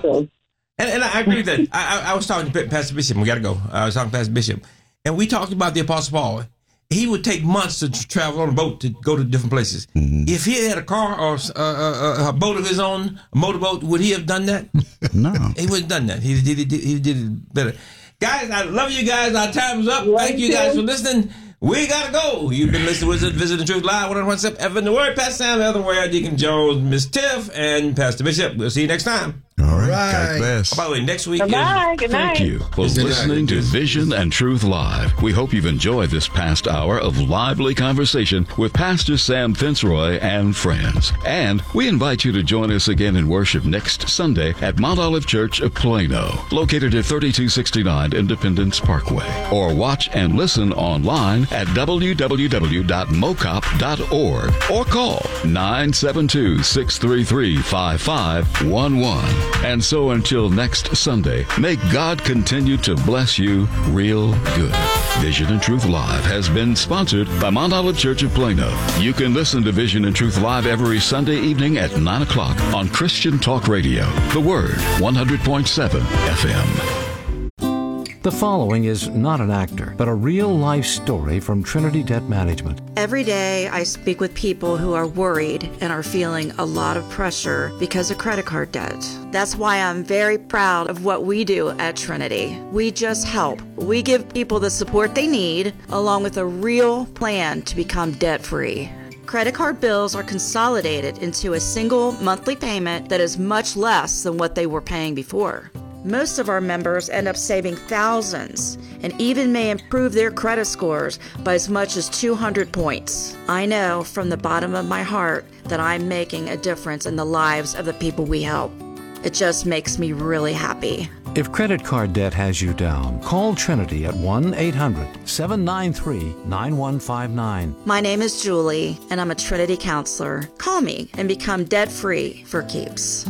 awesome. And I agree with that. I was talking to Pastor Bishop. We got to go. I was talking to Pastor Bishop. And we talked about the Apostle Paul. He would take months to travel on a boat to go to different places. Mm-hmm. If he had a car or a boat of his own, a motorboat, would he have done that? No. He wouldn't have done that. He did it better. Guys, I love you guys. Our time's up. Thank you guys for listening. We got to go. You've been listening to Visiting Truth Live. 101.7 Evan the Word, Pastor Sam, Heather Ware, Deacon Jones, Miss Tiff, and Pastor Bishop. We'll see you next time. All right. God bless. By the way, next week Bye. Good night. Thank you for listening to Vision and Truth Live. We hope you've enjoyed this past hour of lively conversation with Pastor Sam Fitzroy and friends. And we invite you to join us again in worship next Sunday at Mount Olive Church of Plano, located at 3269 Independence Parkway. Or watch and listen online at www.mocop.org or call 972-633-5511. And so until next Sunday, may God continue to bless you real good. Vision and Truth Live has been sponsored by Mount Olive Church of Plano. You can listen to Vision and Truth Live every Sunday evening at 9 o'clock on Christian Talk Radio. The Word, 100.7 FM. The following is not an actor, but a real-life story from Trinity Debt Management. Every day I speak with people who are worried and are feeling a lot of pressure because of credit card debt. That's why I'm very proud of what we do at Trinity. We just help. We give people the support they need, along with a real plan to become debt-free. Credit card bills are consolidated into a single monthly payment that is much less than what they were paying before. Most of our members end up saving thousands and even may improve their credit scores by as much as 200 points. I know from the bottom of my heart that I'm making a difference in the lives of the people we help. It just makes me really happy. If credit card debt has you down, call Trinity at 1-800-793-9159. My name is Julie, and I'm a Trinity counselor. Call me and become debt-free for keeps.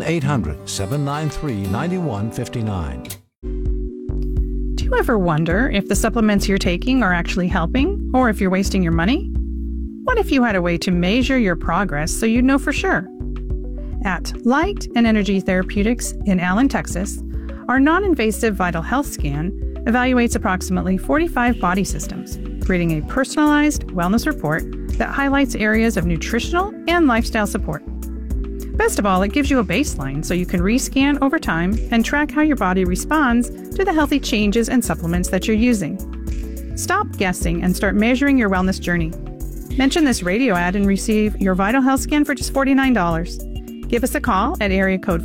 1-800-793-9159. Do you ever wonder if the supplements you're taking are actually helping, or if you're wasting your money? What if you had a way to measure your progress so you'd know for sure? At Light and Energy Therapeutics in Allen, Texas, our non-invasive vital health scan evaluates approximately 45 body systems, creating a personalized wellness report that highlights areas of nutritional and lifestyle support. Best of all, it gives you a baseline so you can rescan over time and track how your body responds to the healthy changes and supplements that you're using. Stop guessing and start measuring your wellness journey. Mention this radio ad and receive your vital health scan for just $49. Give us a call at area code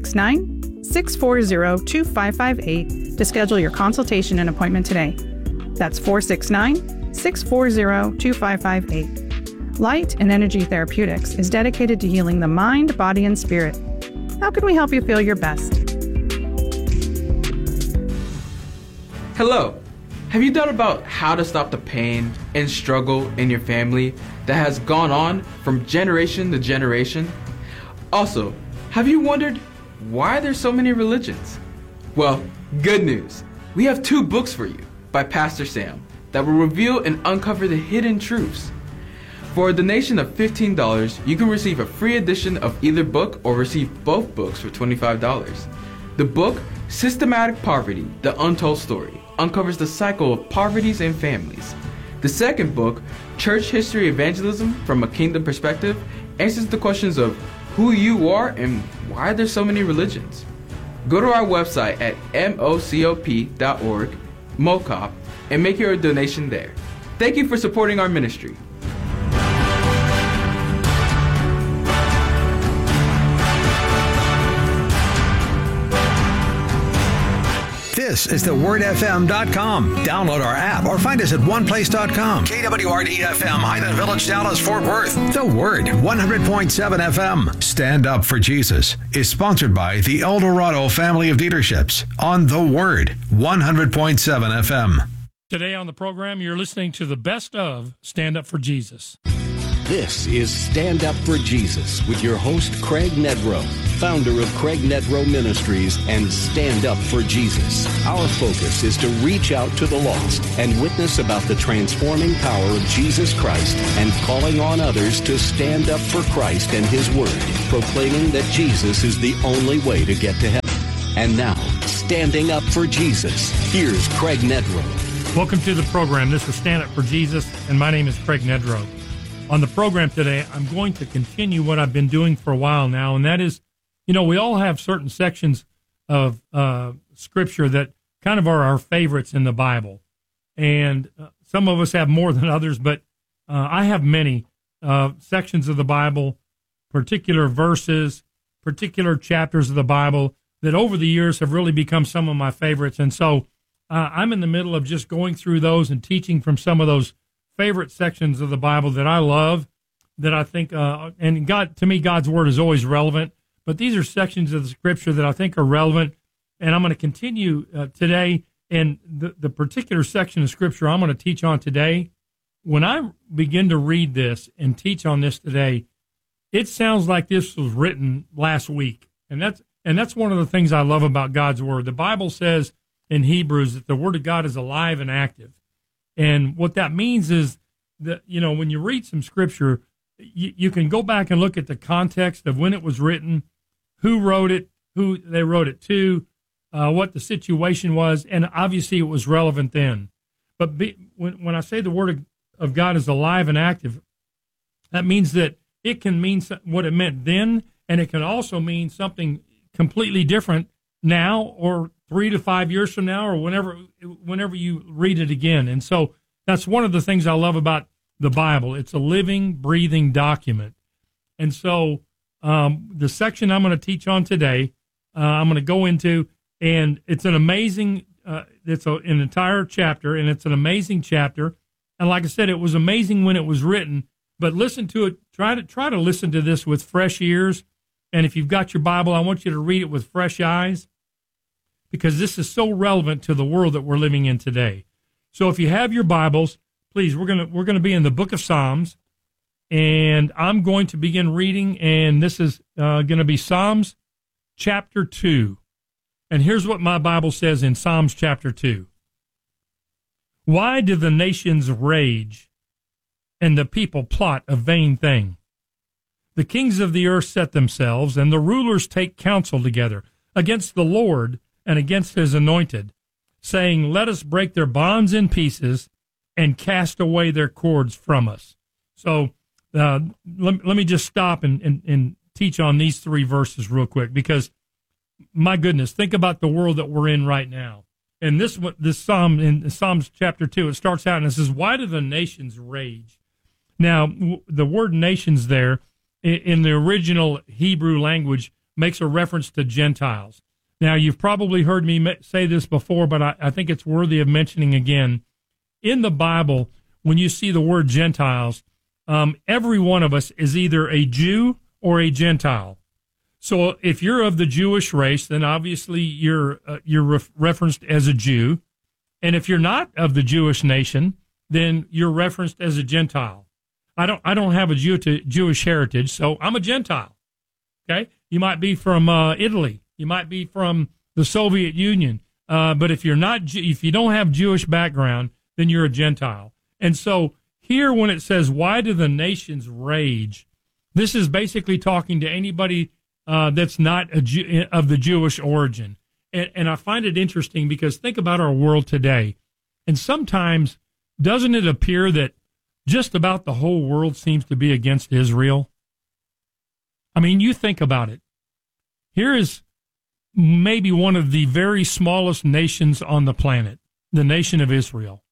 469-640-2558 to schedule your consultation and appointment today. That's 469-640-2558. Light and Energy Therapeutics is dedicated to healing the mind, body, and spirit. How can we help you feel your best? Hello. Have you thought about how to stop the pain and struggle in your family that has gone on from generation to generation? Also, have you wondered why there's so many religions? Well, good news. We have 2 books for you by Pastor Sam that will reveal and uncover the hidden truths. For a donation of $15, you can receive a free edition of either book or receive both books for $25. The book, Systematic Poverty, The Untold Story, uncovers the cycle of poverties in families. The second book, Church History Evangelism from a Kingdom Perspective, answers the questions of who you are and why there's so many religions. Go to our website at mocop.org, MOCOP, and make your donation there. Thank you for supporting our ministry. This is thewordfm.com. Download our app or find us at oneplace.com. KWRD-FM, Highland Village, Dallas, Fort Worth. The Word, 100.7 FM. Stand Up for Jesus is sponsored by the El Dorado Family of Dealerships on The Word, 100.7 FM. Today on the program, you're listening to the best of Stand Up for Jesus. This is Stand Up for Jesus with your host, Craig Nedrow, founder of Craig Nedrow Ministries and Stand Up for Jesus. Our focus is to reach out to the lost and witness about the transforming power of Jesus Christ and calling on others to stand up for Christ and His Word, proclaiming that Jesus is the only way to get to heaven. And now, Standing Up for Jesus, here's Craig Nedrow. Welcome to the program. This is Stand Up for Jesus, and my name is Craig Nedrow. On the program today, I'm going to continue what I've been doing for a while now, and that is, you know, we all have certain sections of Scripture that kind of are our favorites in the Bible. And some of us have more than others, but I have many sections of the Bible, particular verses, particular chapters of the Bible that over the years have really become some of my favorites. And so I'm in the middle of just going through those and teaching from some of those favorite sections of the Bible that I love, that I think, and God, to me, God's Word is always relevant, but these are sections of the Scripture that I think are relevant, and I'm going to continue today. And the particular section of Scripture I'm going to teach on today, when I begin to read this and teach on this today, it sounds like this was written last week, and that's one of the things I love about God's Word. The Bible says in Hebrews that the Word of God is alive and active. And what that means is that, you know, when you read some Scripture, you can go back and look at the context of when it was written, who wrote it, who they wrote it to, what the situation was, and obviously it was relevant then. But when I say the Word of God is alive and active, that means that it can mean what it meant then, and it can also mean something completely different now, or 3 to 5 years from now, or whenever you read it again. And so that's one of the things I love about the Bible. It's a living, breathing document. And so the section I'm going to teach on today, I'm going to go into, and it's an amazing, it's an entire chapter, and it's an amazing chapter. And like I said, it was amazing when it was written, but listen to it, try to listen to this with fresh ears. And if you've got your Bible, I want you to read it with fresh eyes, because this is so relevant to the world that we're living in today. So if you have your Bibles, please, we're gonna be in the book of Psalms, and I'm going to begin reading, and this is going to be Psalms chapter 2. And here's what my Bible says in Psalms chapter 2. Why do the nations rage and the people plot a vain thing? The kings of the earth set themselves, and the rulers take counsel together against the Lord and against his anointed, saying, let us break their bonds in pieces and cast away their cords from us. So let me just stop and teach on these 3 verses real quick, because, my goodness, think about the world that we're in right now. And this psalm, in Psalms chapter 2, it starts out and it says, why do the nations rage? Now, the word nations there, in the original Hebrew language, makes a reference to Gentiles. Now, you've probably heard me say this before, but I think it's worthy of mentioning again. In the Bible, when you see the word Gentiles, every one of us is either a Jew or a Gentile. So if you're of the Jewish race, then obviously you're referenced as a Jew. And if you're not of the Jewish nation, then you're referenced as a Gentile. I don't have a Jewish heritage, so I'm a Gentile. Okay? You might be from Italy. You might be from the Soviet Union. But if you don't have Jewish background, then you're a Gentile. And so here, when it says, why do the nations rage? This is basically talking to anybody that's not of the Jewish origin. And I find it interesting because think about our world today. And sometimes, doesn't it appear that just about the whole world seems to be against Israel? I mean, you think about it. Here is maybe one of the very smallest nations on the planet, the nation of Israel.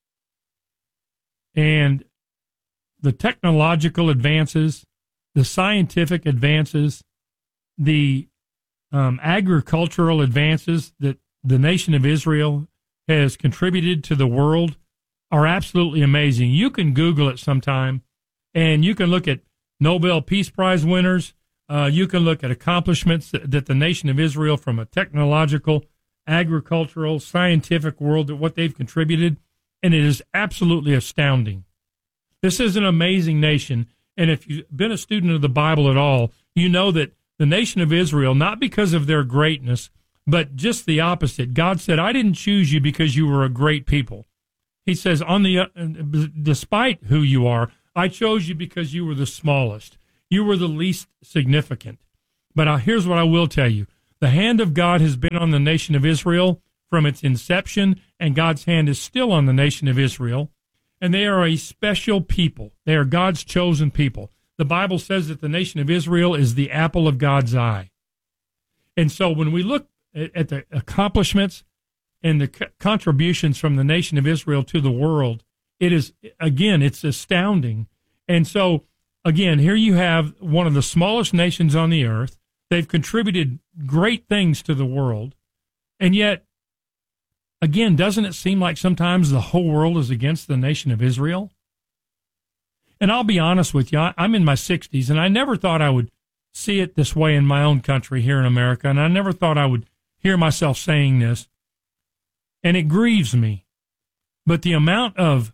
And the technological advances, the scientific advances, the agricultural advances that the nation of Israel has contributed to the world are absolutely amazing. You can Google it sometime, and you can look at Nobel Peace Prize winners. You can look at accomplishments that the nation of Israel, from a technological, agricultural, scientific world, what they've contributed, and it is absolutely astounding. This is an amazing nation, and if you've been a student of the Bible at all, you know that the nation of Israel, not because of their greatness, but just the opposite. God said, I didn't choose you because you were a great people. He says, despite who you are, I chose you because you were the smallest. You were the least significant. But here's what I will tell you. The hand of God has been on the nation of Israel from its inception, and God's hand is still on the nation of Israel. And they are a special people. They are God's chosen people. The Bible says that the nation of Israel is the apple of God's eye. And so when we look at the accomplishments and the contributions from the nation of Israel to the world, it is, again, it's astounding. And so, again, here you have one of the smallest nations on the earth. They've contributed great things to the world. And yet, again, doesn't it seem like sometimes the whole world is against the nation of Israel? And I'll be honest with you, I'm in my 60s, and I never thought I would see it this way in my own country here in America, and I never thought I would hear myself saying this, and it grieves me. But the amount of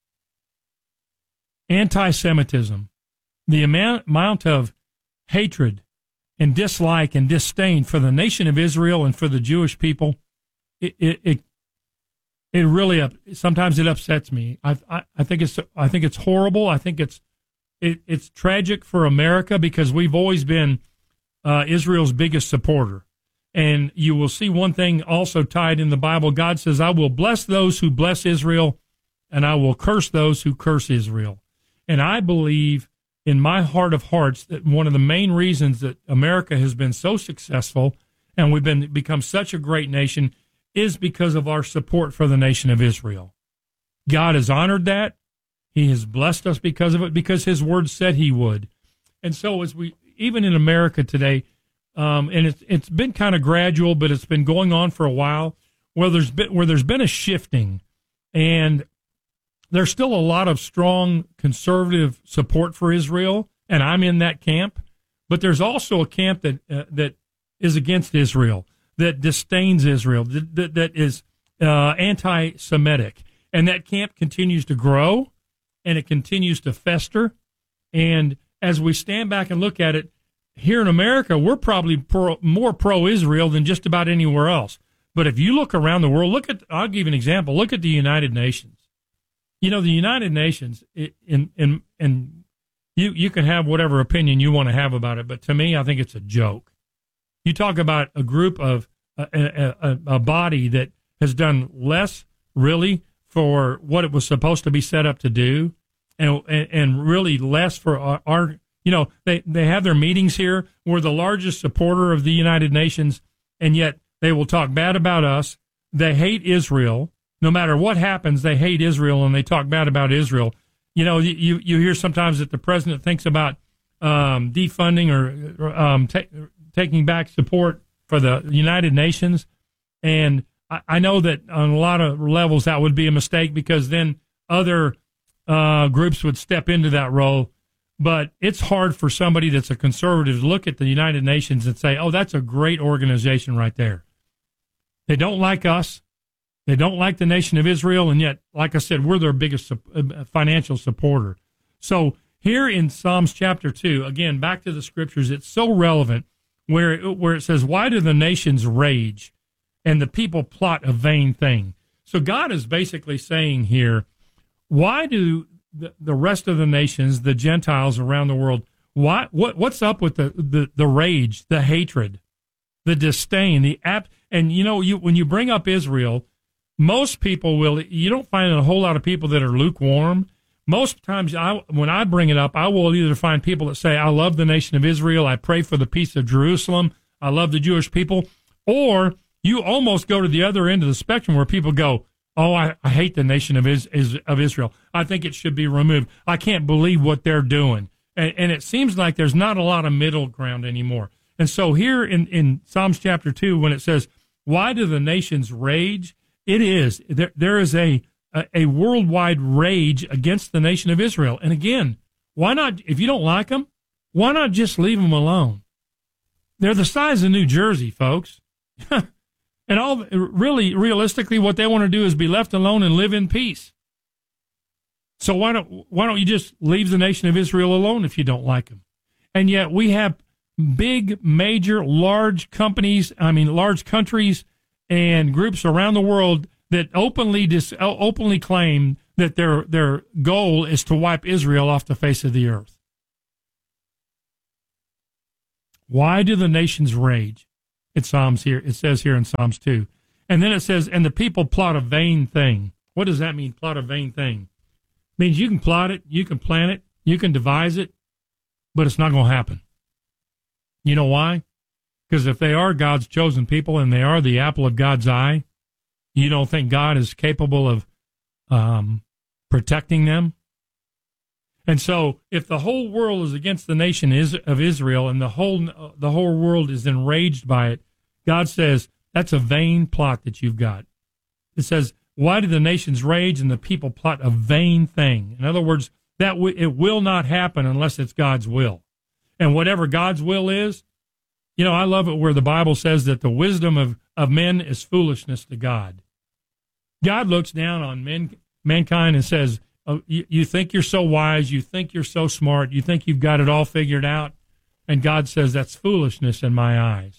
anti-Semitism, the amount of hatred and dislike and disdain for the nation of Israel and for the Jewish people, it really, sometimes it upsets me. I think it's horrible. I think it's tragic for America because we've always been Israel's biggest supporter. And you will see one thing also tied in the Bible. God says, I will bless those who bless Israel, and I will curse those who curse Israel. And I believe in my heart of hearts that one of the main reasons that America has been so successful and we've become such a great nation is because of our support for the nation of Israel. God has honored that. He has blessed us because of it, because his word said he would. And so as we, even in America today, and it's been kind of gradual, but it's been going on for a while, where there's been a shifting, and there's still a lot of strong conservative support for Israel, and I'm in that camp. But there's also a camp that is against Israel, that disdains Israel, that is anti-Semitic, and that camp continues to grow, and it continues to fester. And as we stand back and look at it, here in America, we're probably more pro-Israel than just about anywhere else. But if you look around the world, I'll give you an example. Look at the United Nations. You know, the United Nations, and you can have whatever opinion you want to have about it, but to me, I think it's a joke. You talk about a group of a body that has done less, really, for what it was supposed to be set up to do, and really less for our you know, they have their meetings here. We're the largest supporter of the United Nations, and yet they will talk bad about us. They hate Israel. No matter what happens, they hate Israel, and they talk bad about Israel. You know, you hear sometimes that the president thinks about defunding or taking back support for the United Nations, and I know that on a lot of levels that would be a mistake because then other groups would step into that role. But it's hard for somebody that's a conservative to look at the United Nations and say, oh, that's a great organization right there. They don't like us. They don't like the nation of Israel. And yet, like I said, we're their biggest financial supporter. So here in Psalms chapter 2, again, back to the scriptures, it's so relevant where it says, why do the nations rage and the people plot a vain thing? So God is basically saying here, why do the rest of the nations, the Gentiles around the world, what's up with the rage, the hatred, the disdain, and you know, when you bring up Israel, most people you don't find a whole lot of people that are lukewarm. Most times when I bring it up, I will either find people that say, I love the nation of Israel, I pray for the peace of Jerusalem, I love the Jewish people, or you almost go to the other end of the spectrum where people go, oh, I hate the nation of Israel. I think it should be removed. I can't believe what they're doing. And it seems like there's not a lot of middle ground anymore. And so here in Psalms chapter 2, when it says, why do the nations rage? It is. There is a worldwide rage against the nation of Israel. And again, why not, if you don't like them, why not just leave them alone? They're the size of New Jersey, folks. And realistically, what they want to do is be left alone and live in peace. So why don't you just leave the nation of Israel alone if you don't like them? And yet we have big, major, large companies, large countries and groups around the world that openly claim that their goal is to wipe Israel off the face of the earth. Why do the nations rage It says here in Psalms 2. And then it says, and the people plot a vain thing. What does that mean, plot a vain thing? It means you can plot it, you can plan it, you can devise it, but it's not going to happen. You know why? Because if they are God's chosen people and they are the apple of God's eye, you don't think God is capable of protecting them? And so if the whole world is against the nation of Israel and the whole world is enraged by it, God says, that's a vain plot that you've got. It says, why do the nations rage and the people plot a vain thing? In other words, it will not happen unless it's God's will. And whatever God's will is, you know, I love it where the Bible says that the wisdom of men is foolishness to God. God looks down on mankind and says, oh, you think you're so wise, you think you're so smart, you think you've got it all figured out, and God says that's foolishness in my eyes.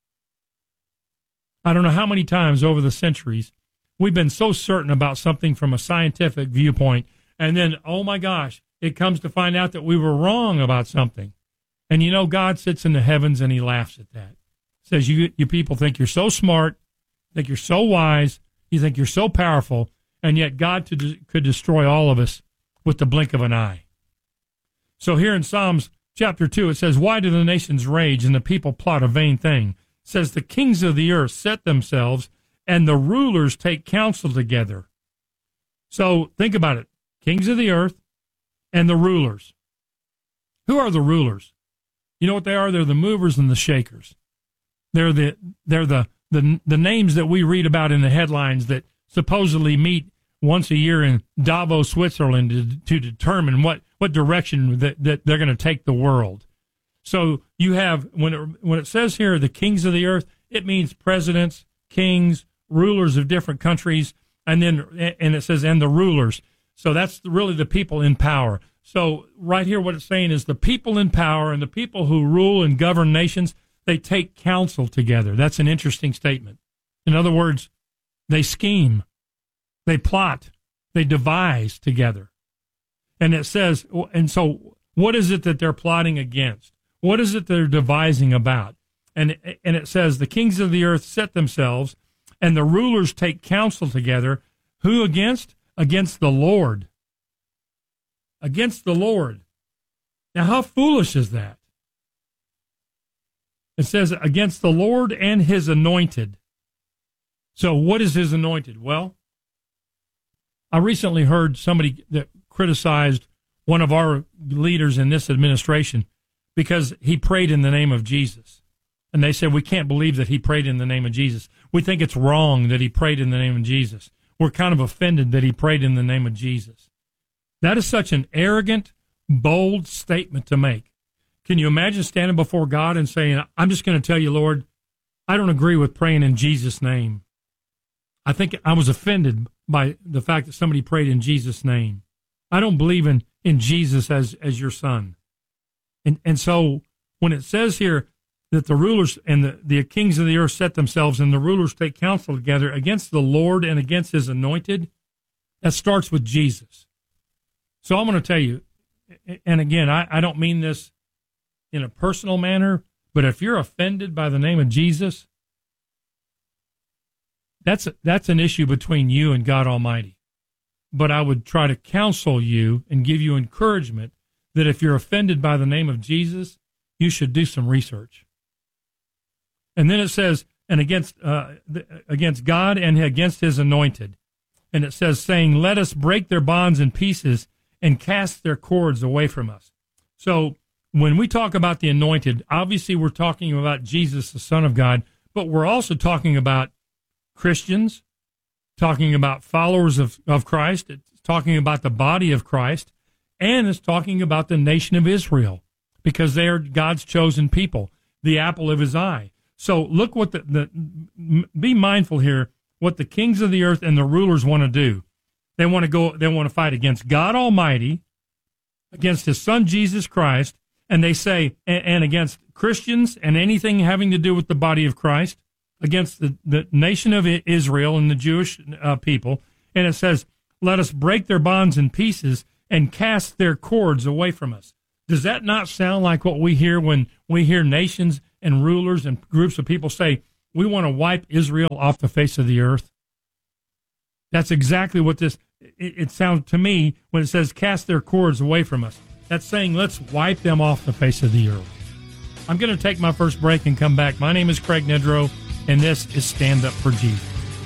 I don't know how many times over the centuries we've been so certain about something from a scientific viewpoint, and then, oh my gosh, it comes to find out that we were wrong about something. And you know, God sits in the heavens and he laughs at that. Says, you people think you're so smart, think you're so wise, you think you're so powerful, and yet God could destroy all of us with the blink of an eye. So here in Psalms chapter 2, it says, why do the nations rage and the people plot a vain thing? It says, the kings of the earth set themselves and the rulers take counsel together. So think about it. Kings of the earth and the rulers. Who are the rulers? You know what they are? They're the movers and the shakers. They're the names that we read about in the headlines that supposedly meet once a year in Davos, Switzerland to determine what direction that they're going to take the world. So you have, when it says here, the kings of the earth, it means presidents, kings, rulers of different countries, and it says, and the rulers. So that's really the people in power. So right here, what it's saying is the people in power and the people who rule and govern nations, they take counsel together. That's an interesting statement. In other words, they scheme, they plot, they devise together. And it says, and so what is it that they're plotting against? What is it they're devising about? And it says, the kings of the earth set themselves and the rulers take counsel together. Who against? Against the Lord. Against the Lord. Now, how foolish is that? It says, against the Lord and his anointed. So what is his anointed? Well, I recently heard somebody that criticized one of our leaders in this administration because he prayed in the name of Jesus. And they said, we can't believe that he prayed in the name of Jesus. We think it's wrong that he prayed in the name of Jesus. We're kind of offended that he prayed in the name of Jesus. That is such an arrogant, bold statement to make. Can you imagine standing before God and saying, I'm just going to tell you, Lord, I don't agree with praying in Jesus' name. I think I was offended by the fact that somebody prayed in Jesus' name. I don't believe in Jesus as your son. And so when it says here that the rulers and the kings of the earth set themselves and the rulers take counsel together against the Lord and against his anointed, that starts with Jesus. So I'm going to tell you, and again, I don't mean this in a personal manner, but if you're offended by the name of Jesus, that's an issue between you and God Almighty. But I would try to counsel you and give you encouragement that if you're offended by the name of Jesus, you should do some research. And then it says, and against God and against his anointed. And it says, saying, let us break their bonds in pieces and cast their cords away from us. So when we talk about the anointed, obviously we're talking about Jesus, the Son of God, but we're also talking about Christians, talking about followers of Christ. It's talking about the body of Christ, and it's talking about the nation of Israel, because they are God's chosen people, the apple of his eye. So look what be mindful here, what the kings of the earth and the rulers want to do. They want to fight against God Almighty, against his son Jesus Christ, and they say, and against Christians and anything having to do with the body of Christ, against the nation of Israel and the Jewish people. And it says, let us break their bonds in pieces and cast their cords away from us. Does that not sound like what we hear when we hear nations and rulers and groups of people say, we want to wipe Israel off the face of the earth. That's exactly what it sounds to me when it says cast their cords away from us. That's saying let's wipe them off the face of the earth. I'm going to take my first break and come back. My name is Craig Nedrow, and this is Stand Up for Jesus.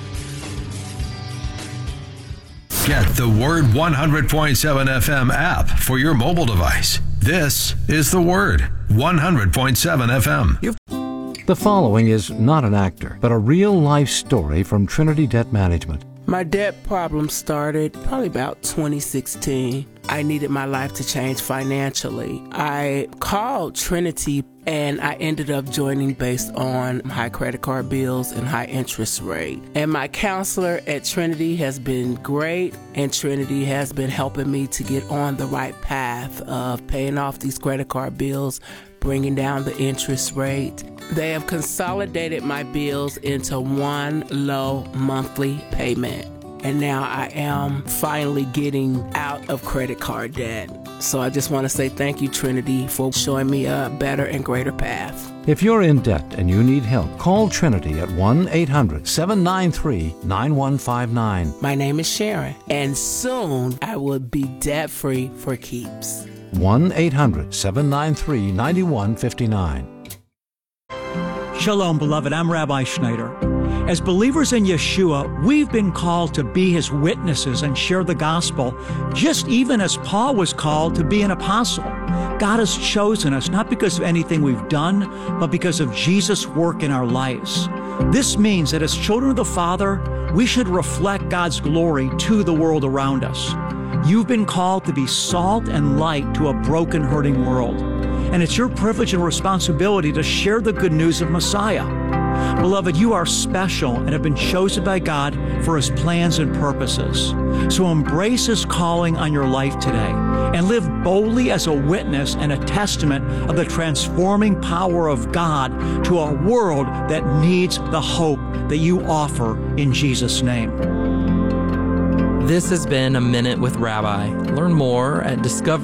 Get the Word 100.7 FM app for your mobile device. This is the Word 100.7 FM. The following is not an actor, but a real-life story from Trinity Debt Management. My debt problem started probably about 2016. I needed my life to change financially. I called Trinity and I ended up joining based on high credit card bills and high interest rate. And my counselor at Trinity has been great, and Trinity has been helping me to get on the right path of paying off these credit card bills, bringing down the interest rate. They have consolidated my bills into one low monthly payment. And now I am finally getting out of credit card debt. So I just want to say thank you, Trinity, for showing me a better and greater path. If you're in debt and you need help, call Trinity at 1-800-793-9159. My name is Sharon, and soon I will be debt-free for keeps. 1-800-793-9159. Shalom, beloved. I'm Rabbi Schneider. As believers in Yeshua, we've been called to be His witnesses and share the gospel, just even as Paul was called to be an apostle. God has chosen us not because of anything we've done, but because of Jesus' work in our lives. This means that as children of the Father, we should reflect God's glory to the world around us. You've been called to be salt and light to a broken, hurting world. And it's your privilege and responsibility to share the good news of Messiah. Beloved, you are special and have been chosen by God for His plans and purposes. So embrace His calling on your life today and live boldly as a witness and a testament of the transforming power of God to a world that needs the hope that you offer in Jesus' name. This has been A Minute with Rabbi. Learn more at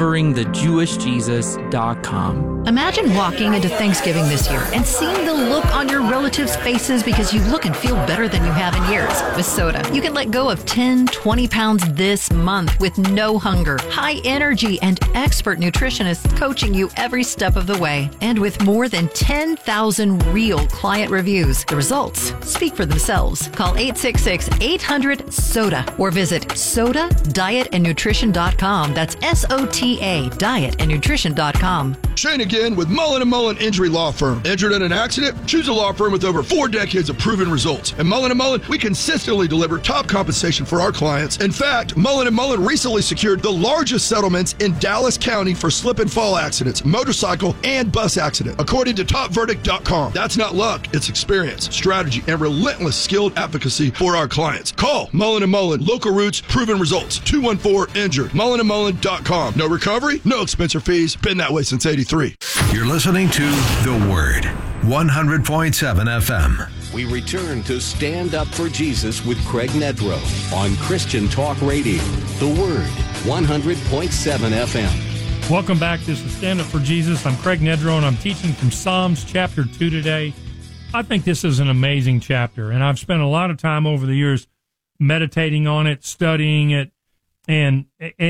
discoveringthejewishjesus.com. Imagine walking into Thanksgiving this year and seeing the look on your relatives' faces because you look and feel better than you have in years. With Soda, you can let go of 10, 20 pounds this month with no hunger, high energy, and expert nutritionists coaching you every step of the way. And with more than 10,000 real client reviews, the results speak for themselves. Call 866-800-SODA or visit SODAdietandnutrition.com. That's SOTA dietandnutrition.com. Shane again with Mullen & Mullen Injury Law Firm. Injured in an accident? Choose a law firm with over 4 decades of proven results. At Mullen & Mullen, we consistently deliver top compensation for our clients. In fact, Mullen & Mullen recently secured the largest settlements in Dallas County for slip and fall accidents, motorcycle, and bus accident, according to TopVerdict.com. That's not luck, it's experience, strategy, and relentless skilled advocacy for our clients. Call Mullen & Mullen, local roots, proven results, 214-INJURED, mullenandmullen.com. No recovery, no expense or fees, been that way since 83. You're listening to The Word, 100.7 FM. We return to Stand Up for Jesus with Craig Nedrow on Christian Talk Radio. The Word, 100.7 FM. Welcome back. This is Stand Up for Jesus. I'm Craig Nedrow, and I'm teaching from Psalms chapter 2 today. I think this is an amazing chapter, and I've spent a lot of time over the years meditating on it, studying it, and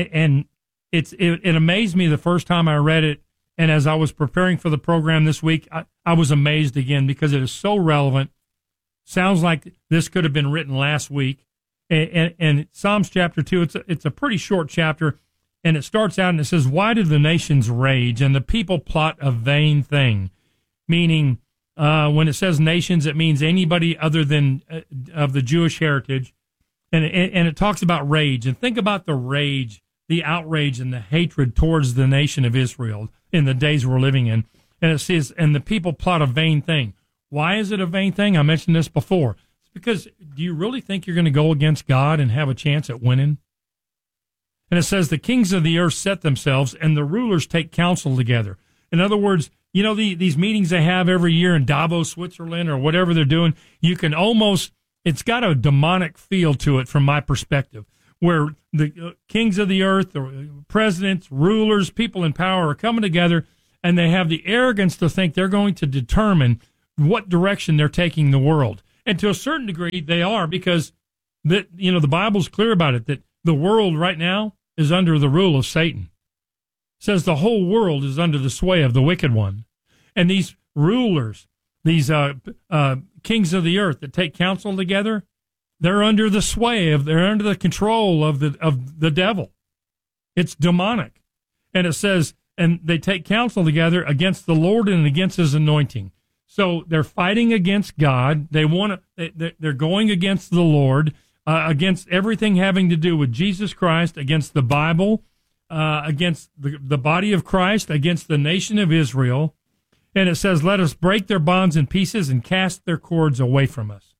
it amazed me the first time I read it. And as I was preparing for the program this week, I was amazed again because it is so relevant. Sounds like this could have been written last week. And Psalms chapter 2, it's a pretty short chapter, and it starts out and it says, "Why do the nations rage and the people plot a vain thing?" Meaning, when it says nations, it means anybody other than of the Jewish heritage. And it talks about rage. And think about the rage, the outrage and the hatred towards the nation of Israel in the days we're living in. And it says, and the people plot a vain thing. Why is it a vain thing? I mentioned this before. It's because, do you really think you're going to go against God and have a chance at winning? And it says, the kings of the earth set themselves and the rulers take counsel together. In other words, you know, these meetings they have every year in Davos, Switzerland, or whatever they're doing, you can almost, it's got a demonic feel to it from my perspective, where the kings of the earth, the presidents, rulers, people in power are coming together, and they have the arrogance to think they're going to determine what direction they're taking the world. And to a certain degree, they are, because the Bible's clear about it, that the world right now is under the rule of Satan. It says the whole world is under the sway of the wicked one. And these rulers, these kings of the earth that take counsel together, they're under the sway they're under the control of the devil. It's demonic. And it says, and they take counsel together against the Lord and against his anointing. So they're fighting against God. They're going against the Lord, against everything having to do with Jesus Christ, against the Bible, against the body of Christ, against the nation of Israel. And it says, let us break their bonds in pieces and cast their cords away from us.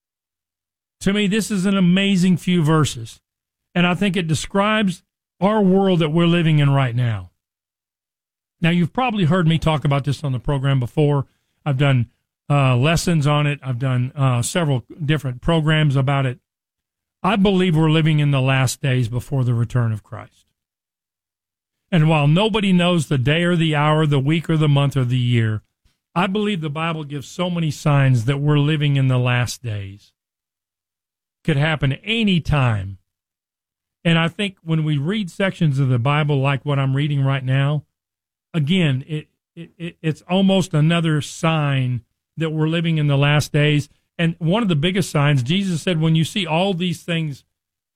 To me, this is an amazing few verses. And I think it describes our world that we're living in right now. Now, you've probably heard me talk about this on the program before. I've done lessons on it. I've done several different programs about it. I believe we're living in the last days before the return of Christ. And while nobody knows the day or the hour, the week or the month or the year, I believe the Bible gives so many signs that we're living in the last days. Could happen any time. And I think when we read sections of the Bible like what I'm reading right now, again, it's almost another sign that we're living in the last days. And one of the biggest signs, Jesus said, when you see all these things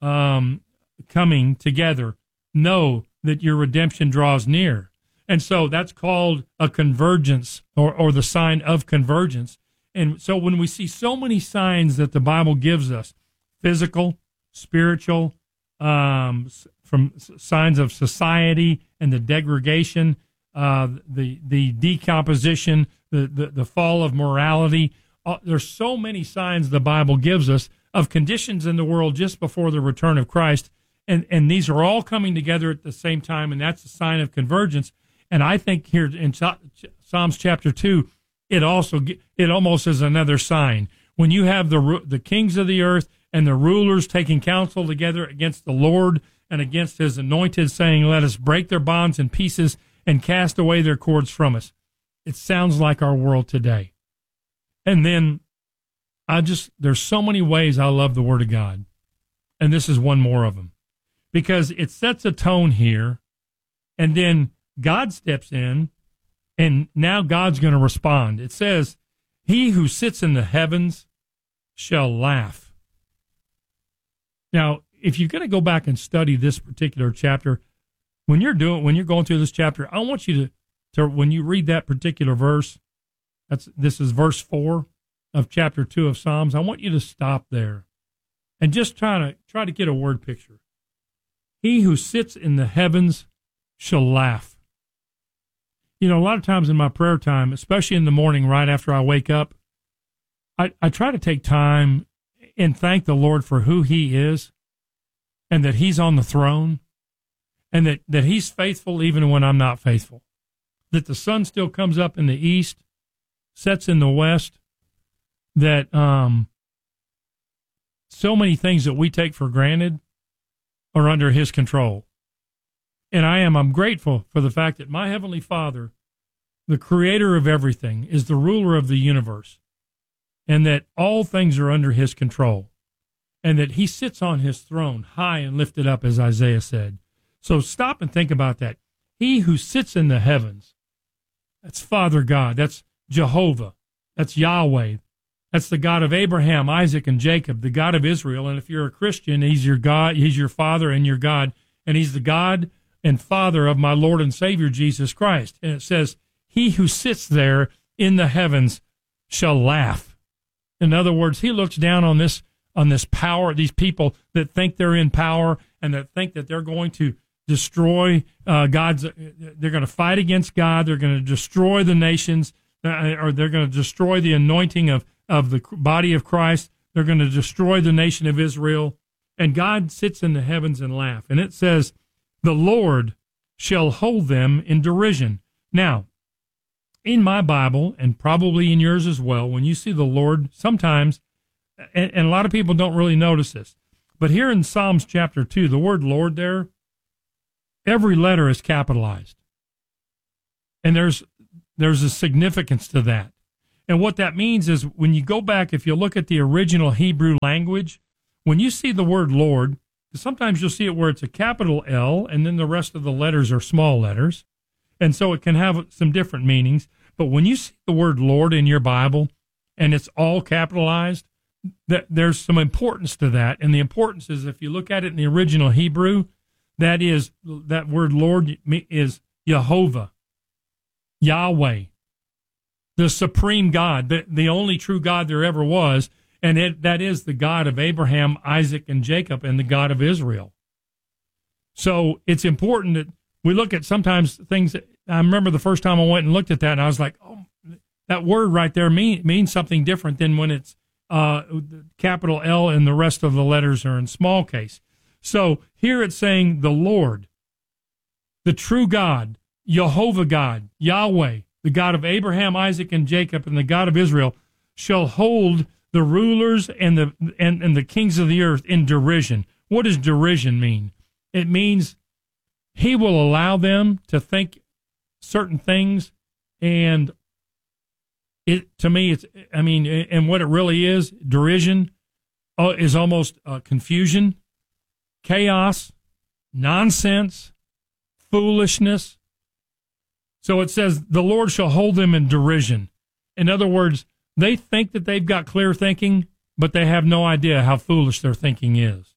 coming together, know that your redemption draws near. And so that's called a convergence, or the sign of convergence. And so when we see so many signs that the Bible gives us, physical, spiritual, from signs of society and the degradation, the decomposition, the fall of morality. There's so many signs the Bible gives us of conditions in the world just before the return of Christ. And these are all coming together at the same time, and that's a sign of convergence. And I think here in Psalms chapter 2, it almost is another sign. When you have the kings of the earth and the rulers taking counsel together against the Lord and against his anointed, saying, let us break their bonds in pieces and cast away their cords from us. It sounds like our world today. And then there's so many ways I love the Word of God. And this is one more of them. Because it sets a tone here, and then God steps in, and now God's going to respond. It says, he who sits in the heavens shall laugh. Now, if you're going to go back and study this particular chapter, when you're going through this chapter, I want you to when you read that particular verse, this is verse 4 of chapter 2 of Psalms, I want you to stop there and just try to get a word picture. He who sits in the heavens shall laugh. You know, a lot of times in my prayer time, especially in the morning right after I wake up, I try to take time and thank the Lord for who he is, and that he's on the throne, and that he's faithful even when I'm not faithful, that the sun still comes up in the east, sets in the west, that so many things that we take for granted are under his control. And I'm grateful for the fact that my Heavenly Father, the creator of everything, is the ruler of the universe, and that all things are under his control, and that he sits on his throne high and lifted up, as Isaiah said. So stop and think about that. He who sits in the heavens, that's Father God, that's Jehovah, that's Yahweh, that's the God of Abraham, Isaac, and Jacob, the God of Israel. And if you're a Christian, he's your God, he's your Father and your God, and he's the God and Father of my Lord and Savior, Jesus Christ. And it says, he who sits there in the heavens shall laugh. In other words, he looks down on this power, these people that think they're in power and that think that they're going to destroy they're going to fight against God, they're going to destroy the nations, or they're going to destroy the anointing of the body of Christ, they're going to destroy the nation of Israel. And God sits in the heavens and laughs. And it says, the Lord shall hold them in derision. Now, in my Bible, and probably in yours as well, when you see the Lord, sometimes, and a lot of people don't really notice this, but here in Psalms chapter 2, the word Lord there, every letter is capitalized. And there's a significance to that. And what that means is when you go back, if you look at the original Hebrew language, when you see the word Lord, sometimes you'll see it where it's a capital L and then the rest of the letters are small letters. And so it can have some different meanings. But when you see the word Lord in your Bible and it's all capitalized, there's some importance to that. And the importance is if you look at it in the original Hebrew, that word Lord is Jehovah, Yahweh, the supreme God, the only true God there ever was. And that is the God of Abraham, Isaac, and Jacob, and the God of Israel. So it's important that we look at sometimes things. I remember the first time I went and looked at that, and I was like, oh, that word right there means something different than when it's capital L and the rest of the letters are in small case. So here it's saying the Lord, the true God, Jehovah God, Yahweh, the God of Abraham, Isaac, and Jacob, and the God of Israel, shall hold the rulers and the kings of the earth in derision. What does derision mean? It means he will allow them to think certain things, and and what it really is, derision is almost confusion, chaos, nonsense, foolishness. So it says the Lord shall hold them in derision. In other words, they think that they've got clear thinking, but they have no idea how foolish their thinking is.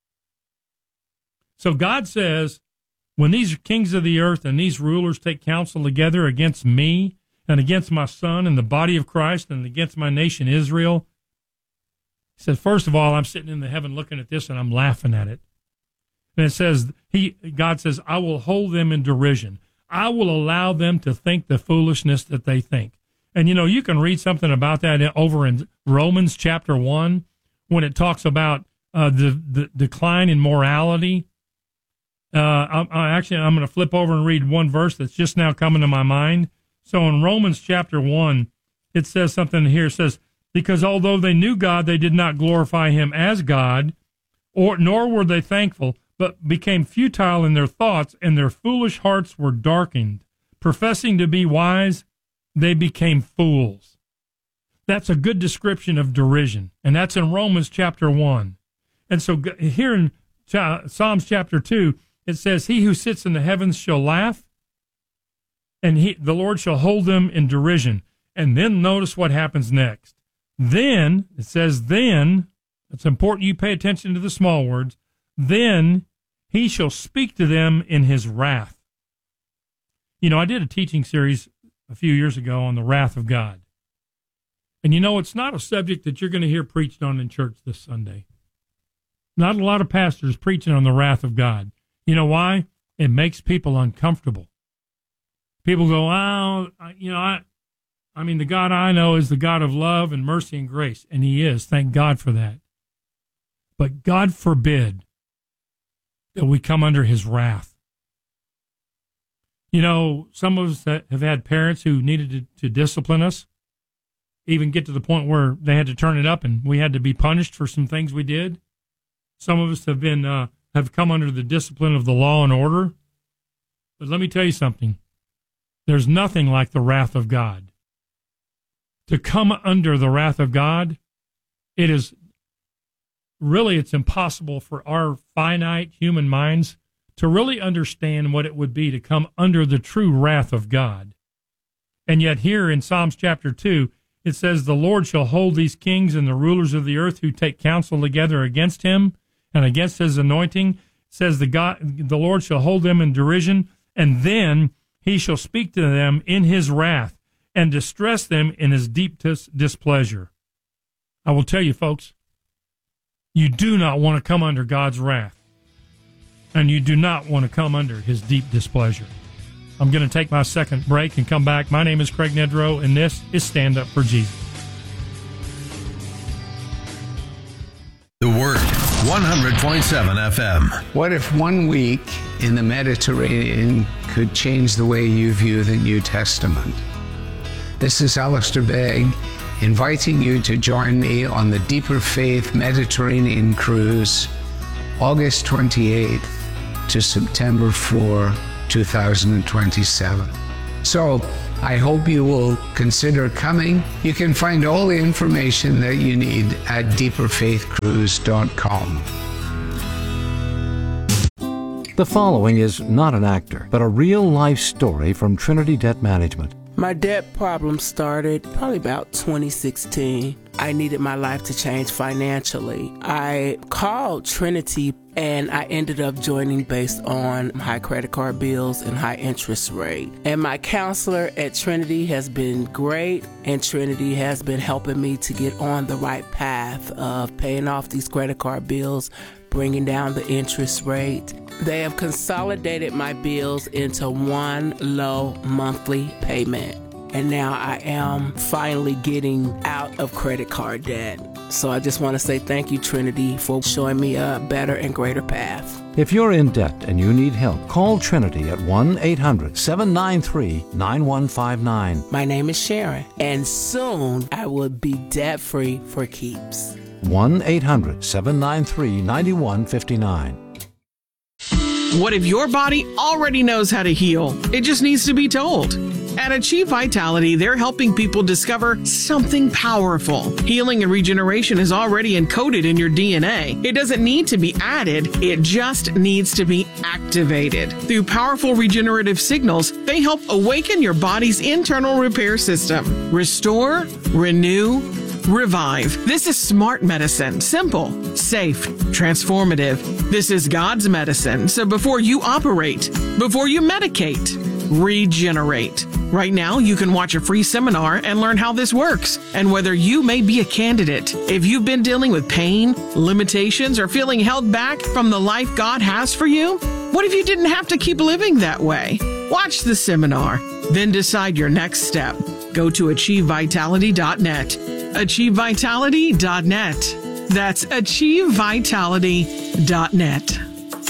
So God says, when these kings of the earth and these rulers take counsel together against me and against my son and the body of Christ and against my nation Israel, he says, first of all, I'm sitting in the heaven looking at this and I'm laughing at it. And it says, God says, I will hold them in derision. I will allow them to think the foolishness that they think. And, you can read something about that over in Romans chapter 1 when it talks about the decline in morality. I'm going to flip over and read one verse that's just now coming to my mind. So in Romans chapter 1, it says something here. It says, because although they knew God, they did not glorify him as God, nor were they thankful, but became futile in their thoughts, and their foolish hearts were darkened. Professing to be wise, they became fools. That's a good description of derision, and that's in Romans chapter 1. And so here in Psalms chapter 2, it says, he who sits in the heavens shall laugh, and the Lord shall hold them in derision. And then notice what happens next. Then, it says then, it's important you pay attention to the small words, then he shall speak to them in his wrath. I did a teaching series a few years ago on the wrath of God. And it's not a subject that you're going to hear preached on in church this Sunday. Not a lot of pastors preaching on the wrath of God. You know why? It makes people uncomfortable. People go, the God I know is the God of love and mercy and grace. And he is. Thank God for that. But God forbid that we come under his wrath. Some of us that have had parents who needed to discipline us, even get to the point where they had to turn it up and we had to be punished for some things we did. Some of us have come under the discipline of the law and order. But let me tell you something. There's nothing like the wrath of God. To come under the wrath of God, it's impossible for our finite human minds to really understand what it would be to come under the true wrath of God. And yet here in Psalms chapter 2, it says, the Lord shall hold these kings and the rulers of the earth who take counsel together against him and against his anointing. It says the Lord shall hold them in derision, and then he shall speak to them in his wrath and distress them in his deep displeasure. I will tell you, folks, you do not want to come under God's wrath. And you do not want to come under his deep displeasure. I'm going to take my second break and come back. My name is Craig Nedrow, and this is Stand Up for Jesus. The Word, 100.7 FM. What if 1 week in the Mediterranean could change the way you view the New Testament? This is Alistair Begg, inviting you to join me on the Deeper Faith Mediterranean Cruise, August 28th to September 4, 2027. So I hope you will consider coming. You can find all the information that you need at deeperfaithcruise.com. The following is not an actor, but a real-life story from Trinity Debt Management. My debt problem started probably about 2016. I needed my life to change financially. I called Trinity and I ended up joining based on high credit card bills and high interest rate. And my counselor at Trinity has been great, and Trinity has been helping me to get on the right path of paying off these credit card bills, bringing down the interest rate. They have consolidated my bills into one low monthly payment. And now I am finally getting out of credit card debt. So I just want to say thank you, Trinity, for showing me a better and greater path. If you're in debt and you need help, call Trinity at 1-800-793-9159. My name is Sharon, and soon I will be debt-free for keeps. 1-800-793-9159. What if your body already knows how to heal? It just needs to be told. At Achieve Vitality, they're helping people discover something powerful. Healing and regeneration is already encoded in your DNA. It doesn't need to be added, it just needs to be activated. Through powerful regenerative signals, they help awaken your body's internal repair system. Restore, renew, revive. This is smart medicine. Simple, safe, transformative. This is God's medicine. So before you operate, before you medicate, regenerate. Right now, you can watch a free seminar and learn how this works and whether you may be a candidate. If you've been dealing with pain, limitations, or feeling held back from the life God has for you, what if you didn't have to keep living that way? Watch the seminar, then decide your next step. Go to achievevitality.net. achievevitality.net. That's achievevitality.net.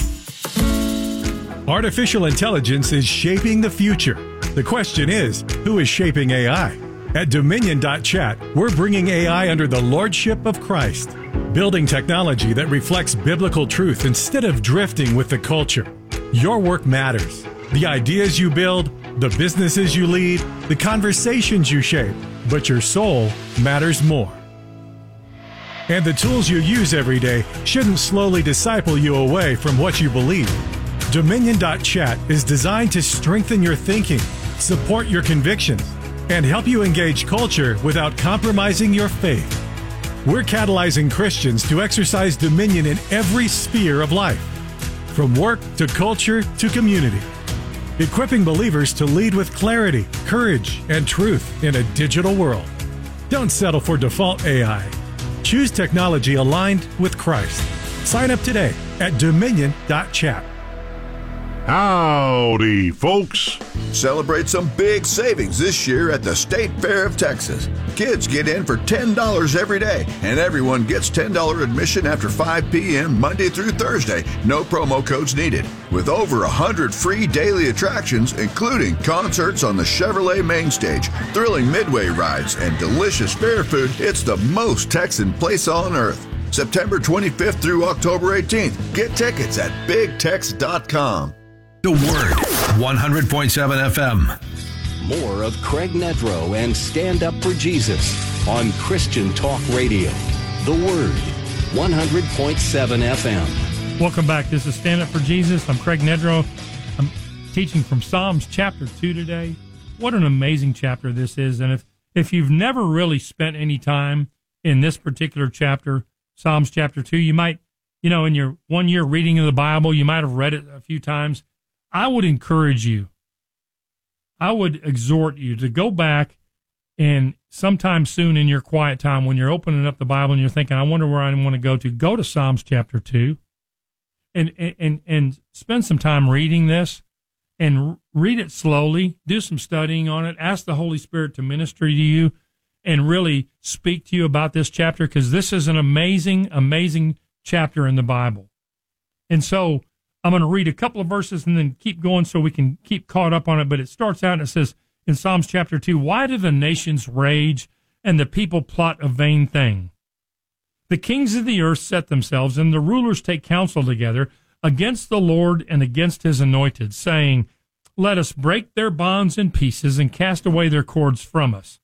Artificial intelligence is shaping the future. The question is, who is shaping AI? At Dominion.chat, we're bringing AI under the lordship of Christ, building technology that reflects biblical truth instead of drifting with the culture. Your work matters. The ideas you build, the businesses you lead, the conversations you shape, but your soul matters more. And the tools you use every day shouldn't slowly disciple you away from what you believe. Dominion.chat is designed to strengthen your thinking, support your convictions, and help you engage culture without compromising your faith. We're catalyzing Christians to exercise dominion in every sphere of life, from work to culture to community, equipping believers to lead with clarity, courage, and truth in a digital world. Don't settle for default AI. Choose technology aligned with Christ. Sign up today at Dominion.chat. Howdy, folks. Celebrate some big savings this year at the State Fair of Texas. Kids get in for $10 every day, and everyone gets $10 admission after 5 p.m. Monday through Thursday. No promo codes needed. With over 100 free daily attractions, including concerts on the Chevrolet main stage, thrilling midway rides, and delicious fair food, it's the most Texan place on earth. September 25th through October 18th. Get tickets at BigTex.com. The Word, 100.7 FM. More of Craig Nedrow and Stand Up for Jesus on Christian Talk Radio. The Word, 100.7 FM. Welcome back. This is Stand Up for Jesus. I'm Craig Nedrow. I'm teaching from Psalms chapter 2 today. What an amazing chapter this is. And if you've never really spent any time in this particular chapter, Psalms chapter 2, you might, in your 1 year reading of the Bible, you might have read it a few times. I would encourage you, I would exhort you to go back and sometime soon in your quiet time when you're opening up the Bible and you're thinking, I wonder where I want to go to Psalms chapter 2 and spend some time reading this and read it slowly, do some studying on it, ask the Holy Spirit to minister to you and really speak to you about this chapter, because this is an amazing, amazing chapter in the Bible. And so I'm going to read a couple of verses and then keep going so we can keep caught up on it. But it starts out and it says in Psalms chapter 2, why do the nations rage and the people plot a vain thing? The kings of the earth set themselves and the rulers take counsel together against the Lord and against his anointed, saying, let us break their bonds in pieces and cast away their cords from us.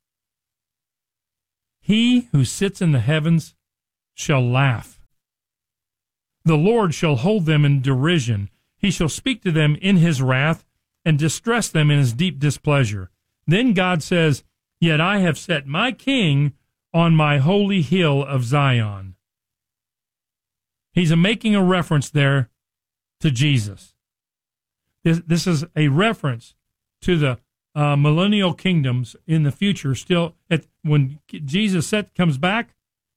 He who sits in the heavens shall laugh. The Lord shall hold them in derision. He shall speak to them in his wrath and distress them in his deep displeasure. Then God says, yet I have set my king on my holy hill of Zion. He's making a reference there to Jesus. This is a reference to the millennial kingdoms in the future. Still, when Jesus comes back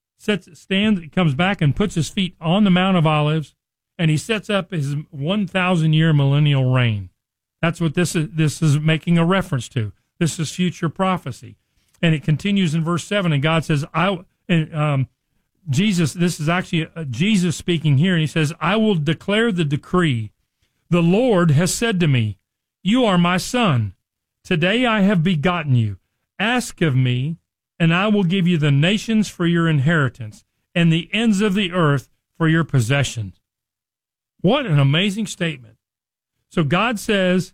and puts his feet on the Mount of Olives, and he sets up his 1,000-year millennial reign. That's what this is making a reference to. This is future prophecy, and it continues in verse 7. And God says, Jesus. This is actually Jesus speaking here, and he says, "I will declare the decree. The Lord has said to me, you are my son. Today I have begotten you. Ask of me, and I will give you the nations for your inheritance, and the ends of the earth for your possession." What an amazing statement. So God says,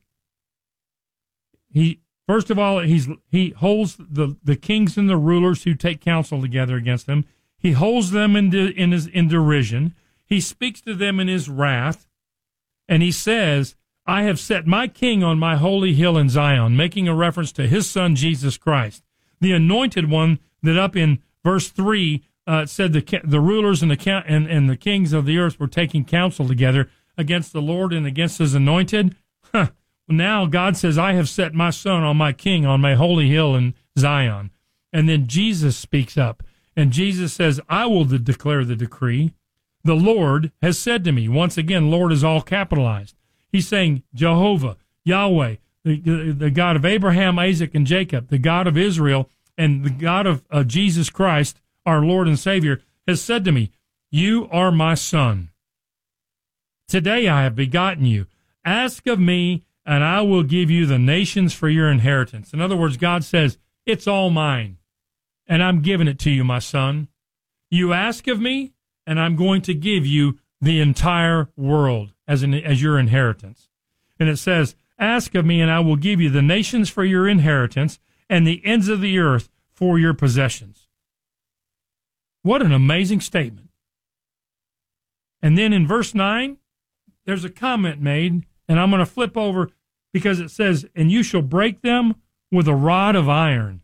first of all, he holds the kings and the rulers who take counsel together against him. He holds them in derision. He speaks to them in his wrath. And he says, I have set my king on my holy hill in Zion, making a reference to his son, Jesus Christ, the anointed one that up in verse 3 said the rulers and the kings of the earth were taking counsel together against the Lord and against his anointed. Now God says, I have set my son on my king on my holy hill in Zion. And then Jesus speaks up, and Jesus says, I will declare the decree. The Lord has said to me. Once again, Lord is all capitalized. He's saying Jehovah, Yahweh, the God of Abraham, Isaac, and Jacob, the God of Israel, and the God of Jesus Christ, our Lord and Savior, has said to me, you are my son. Today I have begotten you. Ask of me, and I will give you the nations for your inheritance. In other words, God says, it's all mine, and I'm giving it to you, my son. You ask of me, and I'm going to give you the entire world as your inheritance. And it says, ask of me, and I will give you the nations for your inheritance, and the ends of the earth for your possessions. What an amazing statement. And then in verse 9, there's a comment made, and I'm going to flip over because it says, and you shall break them with a rod of iron.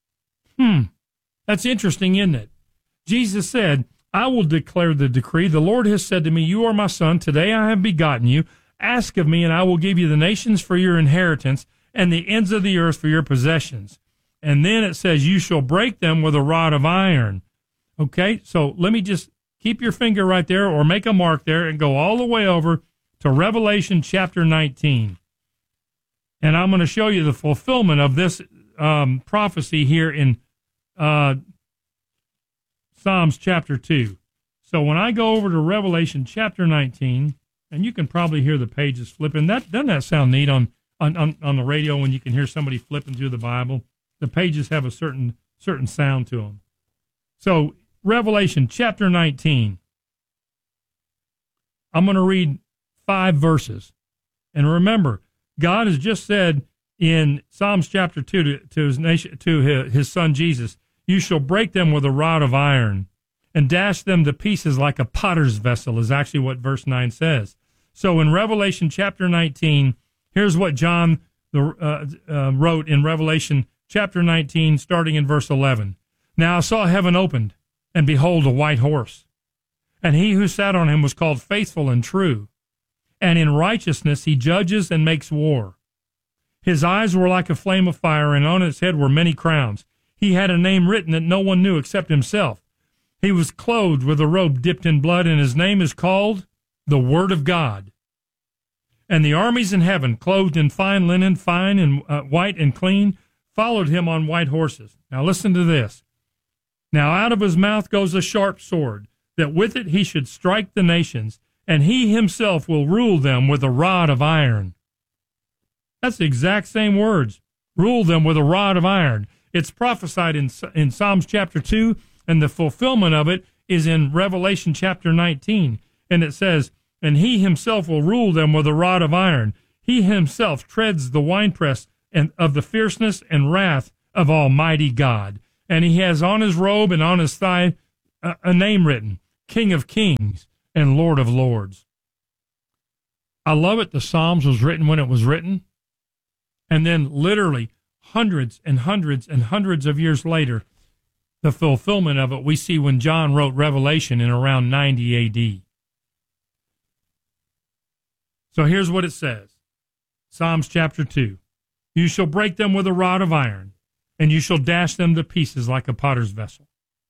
That's interesting, isn't it? Jesus said, I will declare the decree. The Lord has said to me, you are my son. Today I have begotten you. Ask of me, and I will give you the nations for your inheritance and the ends of the earth for your possessions. And then it says, you shall break them with a rod of iron. Okay, so let me just keep your finger right there or make a mark there and go all the way over to Revelation chapter 19. And I'm going to show you the fulfillment of this prophecy here in Psalms chapter 2. So when I go over to Revelation chapter 19, and you can probably hear the pages flipping. Doesn't that sound neat on the radio when you can hear somebody flipping through the Bible? The pages have a certain sound to them. So Revelation chapter 19. I'm going to read 5 verses. And remember, God has just said in Psalms chapter 2 to his nation, to his son Jesus, you shall break them with a rod of iron and dash them to pieces like a potter's vessel, is actually what verse 9 says. So in Revelation chapter 19, here's what John wrote in Revelation chapter 19, starting in verse 11. Now I saw heaven opened, and behold, a white horse. And he who sat on him was called Faithful and True. And in righteousness he judges and makes war. His eyes were like a flame of fire, and on his head were many crowns. He had a name written that no one knew except himself. He was clothed with a robe dipped in blood, and his name is called the Word of God. And the armies in heaven, clothed in fine linen, fine and white and clean, followed him on white horses. Now listen to this. Now out of his mouth goes a sharp sword, that with it he should strike the nations, and he himself will rule them with a rod of iron. That's the exact same words. Rule them with a rod of iron. It's prophesied in Psalms chapter 2, and the fulfillment of it is in Revelation chapter 19. And it says, and he himself will rule them with a rod of iron. He himself treads the winepress and of the fierceness and wrath of Almighty God. And he has on his robe and on his thigh a name written, King of Kings and Lord of Lords. I love it. The Psalms was written when it was written. And then literally hundreds and hundreds and hundreds of years later, the fulfillment of it we see when John wrote Revelation in around 90 A.D. So here's what it says. Psalms chapter 2. You shall break them with a rod of iron, and you shall dash them to pieces like a potter's vessel.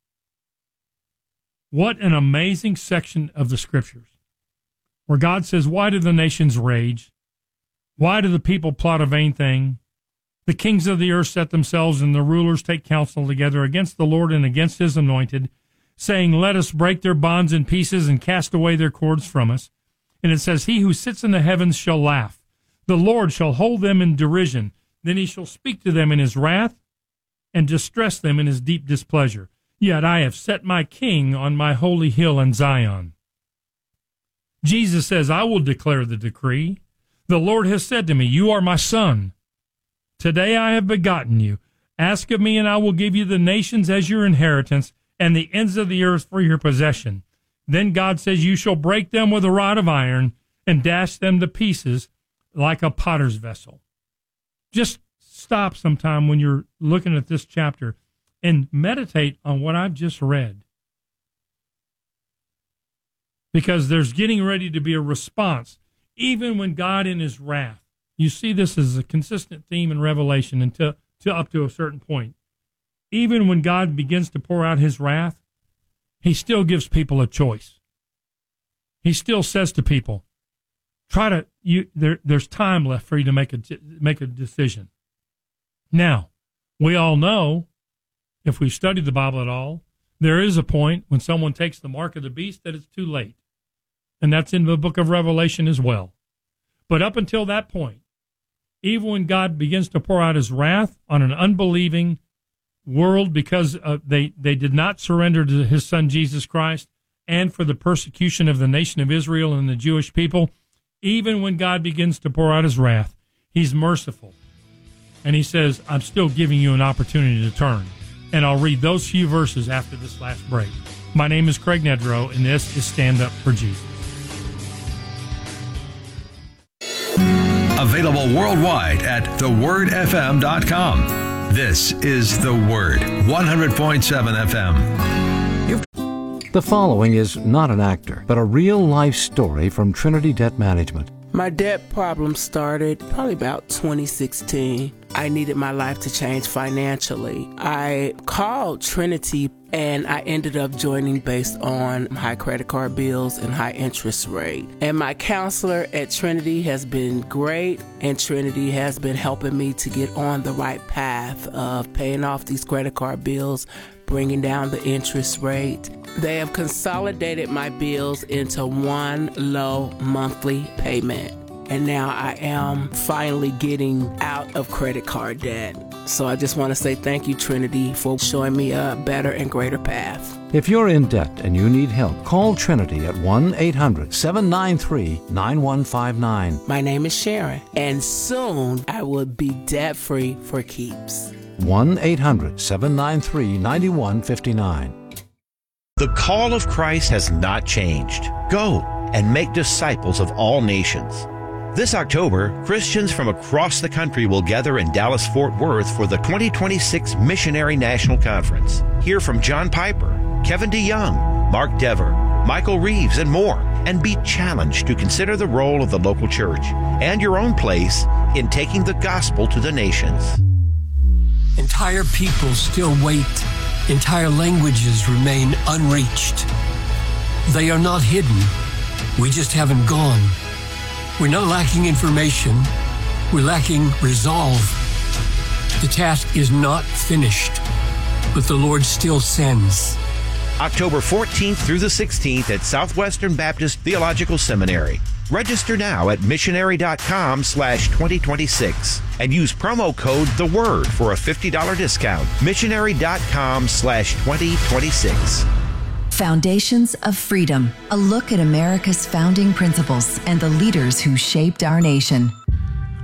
What an amazing section of the Scriptures, where God says, why do the nations rage? Why do the people plot a vain thing? The kings of the earth set themselves, and the rulers take counsel together against the Lord and against his anointed, saying, let us break their bonds in pieces and cast away their cords from us. And it says, he who sits in the heavens shall laugh. The Lord shall hold them in derision. Then he shall speak to them in his wrath and distress them in his deep displeasure. Yet I have set my king on my holy hill in Zion. Jesus says, I will declare the decree. The Lord has said to me, you are my son. Today I have begotten you. Ask of me, and I will give you the nations as your inheritance and the ends of the earth for your possession. Then God says, you shall break them with a rod of iron and dash them to pieces like a potter's vessel. Just stop sometime when you're looking at this chapter and meditate on what I've just read. Because there's getting ready to be a response, even when God in his wrath. You see this as a consistent theme in Revelation until up to a certain point. Even when God begins to pour out his wrath, he still gives people a choice. He still says to people, there's time left for you to make a decision. Now, we all know, if we study the Bible at all, there is a point when someone takes the mark of the beast that it's too late. And that's in the book of Revelation as well. But up until that point, even when God begins to pour out his wrath on an unbelieving world because they did not surrender to his son Jesus Christ, and for the persecution of the nation of Israel and the Jewish people, even when God begins to pour out his wrath, he's merciful. And he says, I'm still giving you an opportunity to turn. And I'll read those few verses after this last break. My name is Craig Nedrow, and this is Stand Up for Jesus. Available worldwide at thewordfm.com. This is The Word, 100.7 FM. The following is not an actor, but a real-life story from Trinity Debt Management. My debt problem started probably about 2016. I needed my life to change financially. I called Trinity and I ended up joining based on high credit card bills and high interest rate. And my counselor at Trinity has been great, and Trinity has been helping me to get on the right path of paying off these credit card bills, bringing down the interest rate. They have consolidated my bills into one low monthly payment. And now I am finally getting out of credit card debt. So I just want to say thank you, Trinity, for showing me a better and greater path. If you're in debt and you need help, call Trinity at 1-800-793-9159. My name is Sharon, and soon I will be debt-free for keeps. 1-800-793-9159. The call of Christ has not changed. Go and make disciples of all nations. This October, Christians from across the country will gather in Dallas-Fort Worth for the 2026 Missionary National Conference. Hear from John Piper, Kevin DeYoung, Mark Dever, Michael Reeves, and more, and be challenged to consider the role of the local church and your own place in taking the gospel to the nations. Entire peoples still wait. Entire languages remain unreached. They are not hidden. We just haven't gone. We're not lacking information. We're lacking resolve. The task is not finished, but the Lord still sends. October 14th through the 16th at Southwestern Baptist Theological Seminary. Register now at missionary.com/2026 and use promo code THEWORD for a $50 discount. Missionary.com/2026. Foundations of Freedom, a look at America's founding principles and the leaders who shaped our nation.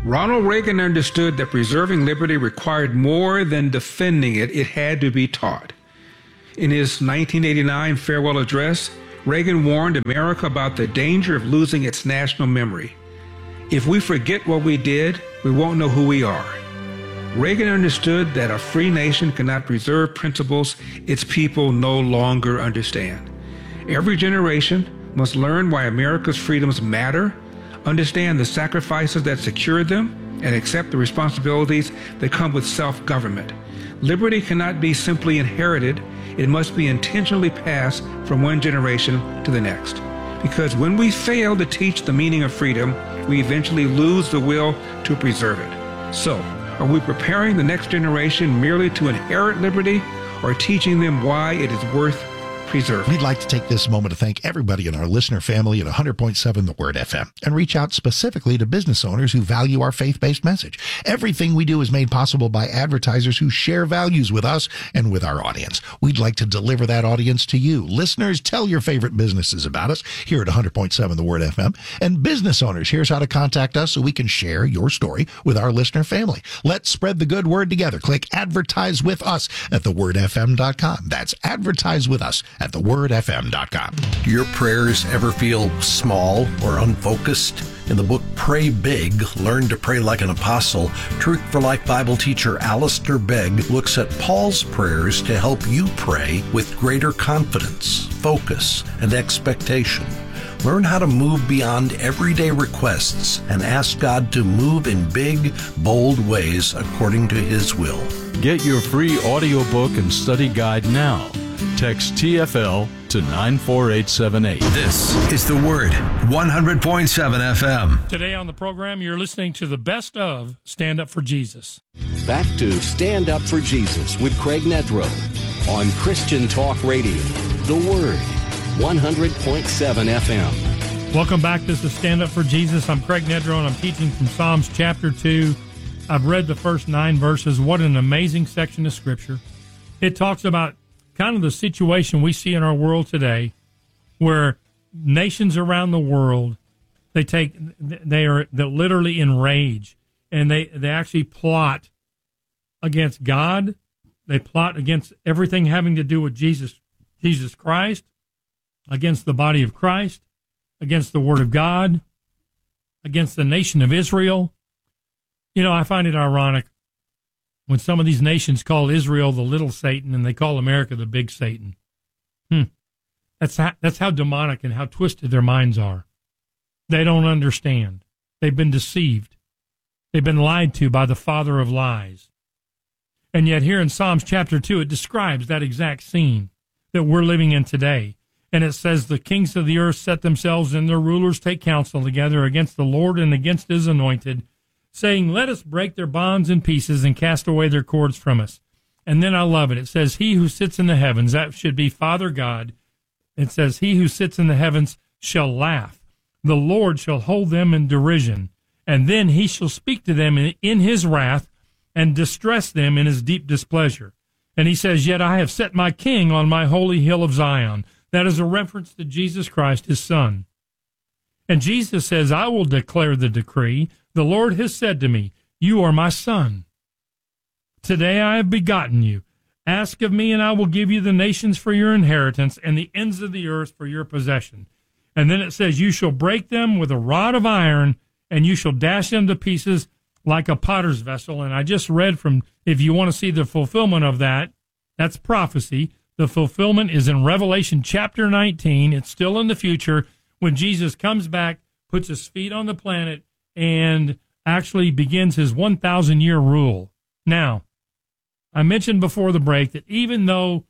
Ronald Reagan understood that preserving liberty required more than defending it. It had to be taught. In his 1989 farewell address, Reagan warned America about the danger of losing its national memory. If we forget what we did, we won't know who we are. Reagan understood that a free nation cannot preserve principles its people no longer understand. Every generation must learn why America's freedoms matter, understand the sacrifices that secure them, and accept the responsibilities that come with self-government. Liberty cannot be simply inherited. It must be intentionally passed from one generation to the next. Because when we fail to teach the meaning of freedom, we eventually lose the will to preserve it. So, are we preparing the next generation merely to inherit liberty, or teaching them why it is worth preserving? We'd like to take this moment to thank everybody in our listener family at 100.7 The Word FM and reach out specifically to business owners who value our faith-based message. Everything we do is made possible by advertisers who share values with us and with our audience. We'd like to deliver that audience to you. Listeners, tell your favorite businesses about us here at 100.7 The Word FM. And business owners, here's how to contact us so we can share your story with our listener family. Let's spread the good word together. Click Advertise with Us at thewordfm.com. That's Advertise with Us at thewordfm.com. Do your prayers ever feel small or unfocused? In the book Pray Big, Learn to Pray Like an Apostle, Truth for Life Bible teacher Alistair Begg looks at Paul's prayers to help you pray with greater confidence, focus, and expectation. Learn how to move beyond everyday requests and ask God to move in big, bold ways according to His will. Get your free audiobook and study guide now. Text TFL to 94878. This is The Word, 100.7 FM. Today on the program, you're listening to the best of Stand Up for Jesus. Back to Stand Up for Jesus with Craig Nedrow on Christian Talk Radio. The Word, 100.7 FM. Welcome back. This is Stand Up for Jesus. I'm Craig Nedrow, and I'm teaching from Psalms chapter 2. I've read the first 9 verses. What an amazing section of Scripture. It talks about kind of the situation we see in our world today, where nations around the world, they're literally enraged, and they actually plot against God. They plot against everything having to do with Jesus Christ, against the body of Christ, against the Word of God, against the nation of Israel. You know, I find it ironic when some of these nations call Israel the little Satan and they call America the big Satan. That's how demonic and how twisted their minds are. They don't understand. They've been deceived. They've been lied to by the father of lies. And yet here in Psalms chapter 2, it describes that exact scene that we're living in today. And it says, the kings of the earth set themselves and their rulers take counsel together against the Lord and against His anointed, saying, let us break their bonds in pieces and cast away their cords from us. And then I love it. It says, he who sits in the heavens, that should be Father God. It says, he who sits in the heavens shall laugh. The Lord shall hold them in derision. And then He shall speak to them in His wrath and distress them in His deep displeasure. And He says, yet I have set my king on my holy hill of Zion. That is a reference to Jesus Christ, His Son. And Jesus says, I will declare the decree. The Lord has said to me, you are my Son. Today I have begotten you. Ask of me, and I will give you the nations for your inheritance and the ends of the earth for your possession. And then it says, you shall break them with a rod of iron, and you shall dash them to pieces like a potter's vessel. And I just read from, if you want to see the fulfillment of that, that's prophecy. The fulfillment is in Revelation chapter 19. It's still in the future when Jesus comes back, puts His feet on the planet, and actually begins His 1,000-year rule. Now, I mentioned before the break that even though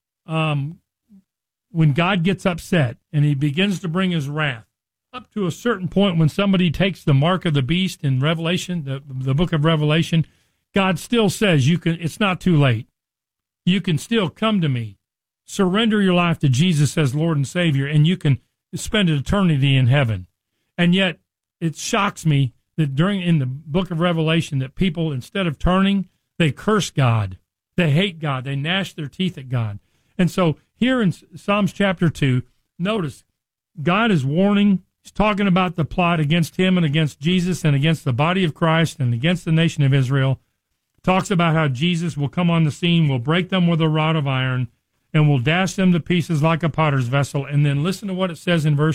when God gets upset and He begins to bring His wrath, up to a certain point when somebody takes the mark of the beast in Revelation, the book of Revelation, God still says, it's not too late. You can still come to me, surrender your life to Jesus as Lord and Savior, and you can spend an eternity in heaven. And yet, it shocks me that in the book of Revelation, that people, instead of turning, they curse God. They hate God. They gnash their teeth at God. And so here in Psalms chapter 2, notice, God is warning He's talking about the plot against him and against Jesus and against the body of Christ and against the nation of Israel. Talks about how Jesus will come on the scene, will break them with a rod of iron, and will dash them to pieces like a potter's vessel. And then listen to what it says in verse